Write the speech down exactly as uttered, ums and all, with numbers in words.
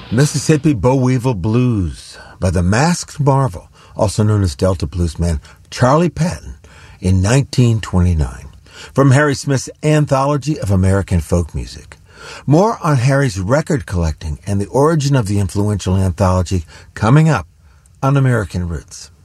Mississippi Boll Weevil Blues by the Masked Marvel, also known as Delta Blues man Charlie Patton, in nineteen twenty-nine, from Harry Smith's Anthology of American Folk Music. More on Harry's record collecting and the origin of the influential anthology coming up on American Roots.